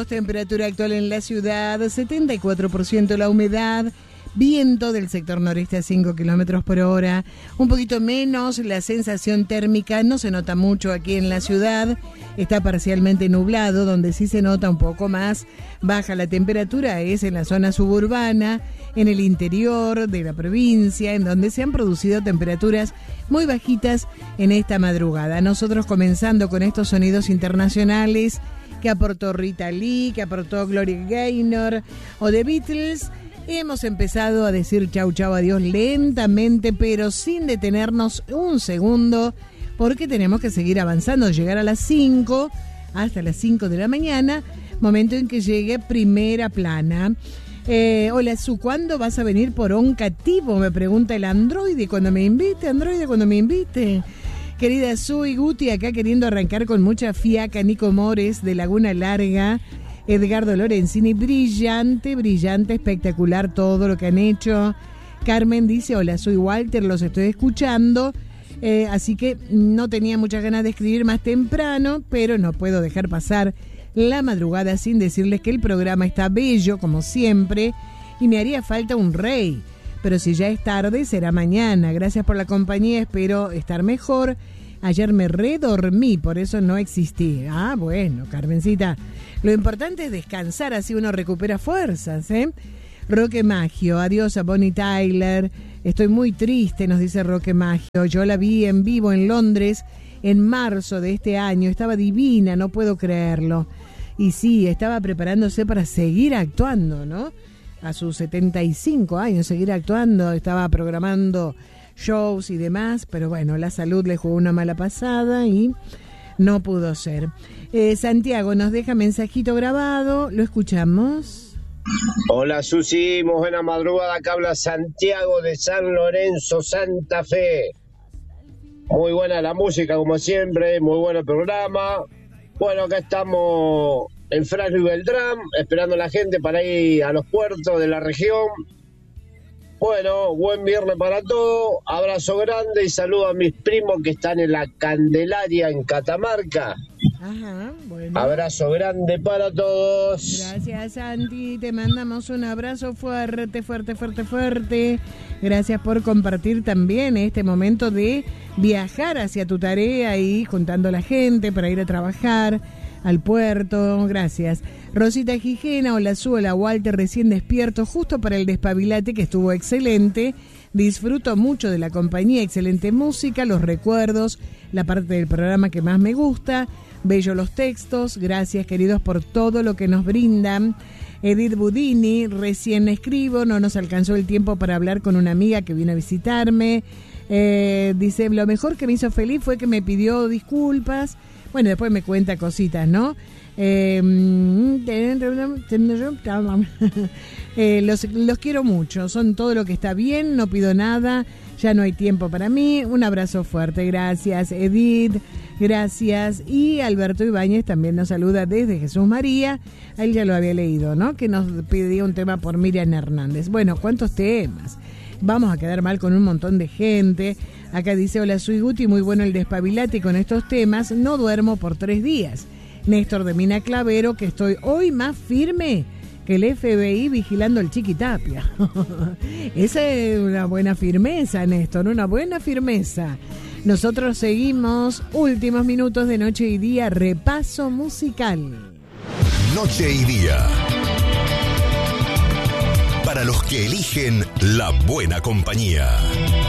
Temperatura actual en la ciudad, 74% la humedad, viento del sector noreste a 5 kilómetros por hora, un poquito menos la sensación térmica, no se nota mucho aquí en la ciudad, está parcialmente nublado, donde sí se nota un poco más baja la temperatura es en la zona suburbana, en el interior de la provincia, en donde se han producido temperaturas muy bajitas en esta madrugada. Nosotros comenzando con estos sonidos internacionales que aportó Rita Lee, que aportó Gloria Gaynor o The Beatles, hemos empezado a decir chau chau adiós lentamente, pero sin detenernos un segundo, porque tenemos que seguir avanzando, llegar a las 5, hasta las 5 de la mañana, momento en que llegue Primera Plana. Hola Su, ¿cuándo vas a venir por Oncativo? Me pregunta el androide cuando me invite. Querida Su y Guti, acá queriendo arrancar con mucha fiaca, Nico Mores de Laguna Larga, Edgardo Lorenzini, brillante, espectacular todo lo que han hecho. Carmen dice, hola, soy Walter, los estoy escuchando, así que no tenía muchas ganas de escribir más temprano, pero no puedo dejar pasar la madrugada sin decirles que el programa está bello, como siempre, y me haría falta un rey. Pero si ya es tarde, será mañana. Gracias por la compañía, espero estar mejor. Ayer me redormí, por eso no existí. Ah, bueno, Carmencita. Lo importante es descansar, así uno recupera fuerzas, ¿eh? Roque Maggio, adiós a Bonnie Tyler. Estoy muy triste, nos dice Roque Maggio. Yo la vi en vivo en Londres en marzo de este año. Estaba divina, no puedo creerlo. Y sí, estaba preparándose para seguir actuando, ¿no? A sus 75 años, seguir actuando, estaba programando shows y demás, pero bueno, la salud le jugó una mala pasada y no pudo ser. Santiago nos deja mensajito grabado, lo escuchamos. Hola Susi, muy buena madrugada, acá habla Santiago de San Lorenzo, Santa Fe. Muy buena la música como siempre, muy bueno el programa. Bueno, acá estamos en Franco y Beltrán, esperando a la gente para ir a los puertos de la región. Bueno, buen viernes para todos, abrazo grande y saludo a mis primos que están en la Candelaria en Catamarca. Ajá, bueno. Abrazo grande para todos. Gracias, Santi, te mandamos un abrazo fuerte. Gracias por compartir también este momento de viajar hacia tu tarea y juntando a la gente para ir a trabajar al puerto. Gracias. Rosita Gijena, hola Su, hola Walter, recién despierto justo para el despabilate que estuvo excelente. Disfruto mucho de la compañía, excelente música, los recuerdos, la parte del programa que más me gusta. Bello los textos, gracias queridos por todo lo que nos brindan. Edith Budini, recién escribo, no nos alcanzó el tiempo para hablar con una amiga que vino a visitarme. Dice, lo mejor que me hizo feliz fue que me pidió disculpas. Bueno, después me cuenta cositas, ¿no? Los quiero mucho, son todo lo que está bien, no pido nada, ya no hay tiempo para mí. Un abrazo fuerte, gracias Edith, gracias. Y Alberto Ibáñez también nos saluda desde Jesús María, a él ya lo había leído, ¿no? Que nos pedía un tema por Miriam Hernández. Bueno, ¿cuántos temas? Vamos a quedar mal con un montón de gente. Acá dice, hola, soy Guti, muy bueno el despabilate con estos temas, no duermo por 3 días. Néstor de Mina Clavero, que estoy hoy más firme que el FBI vigilando el Chiquitapia. Esa es una buena firmeza, Néstor, una buena firmeza. Nosotros seguimos, últimos minutos de Noche y Día, repaso musical. Noche y Día. Para los que eligen la buena compañía.